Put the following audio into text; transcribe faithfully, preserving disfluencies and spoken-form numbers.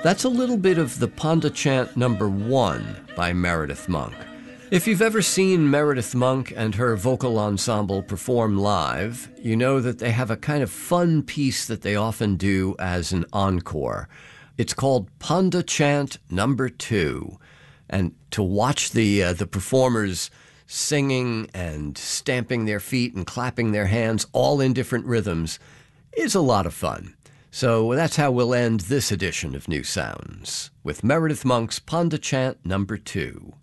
That's a little bit of the Panda Chant number one by Meredith Monk. If you've ever seen Meredith Monk and her vocal ensemble perform live, you know that they have a kind of fun piece that they often do as an encore. It's called Panda Chant number two. And to watch the uh, the performers singing and stamping their feet and clapping their hands all in different rhythms is a lot of fun. So that's how we'll end this edition of New Sounds, with Meredith Monk's Panda Chant number two.